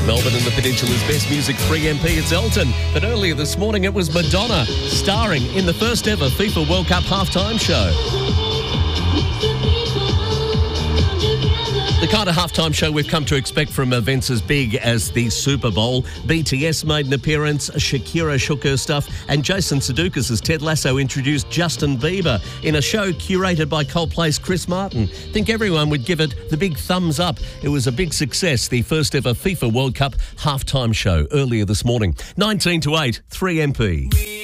Melbourne and the Peninsula's best music 3MP, it's Elton. But earlier this morning it was Madonna, starring in the first ever FIFA World Cup halftime show. The kind of halftime show we've come to expect from events as big as the Super Bowl. BTS made an appearance, Shakira shook her stuff, and Jason Sudeikis' Ted Lasso introduced Justin Bieber in a show curated by Coldplay's Chris Martin. Think everyone would give it the big thumbs up. It was a big success, the first ever FIFA World Cup halftime show earlier this morning. 19 to 8, 3MP.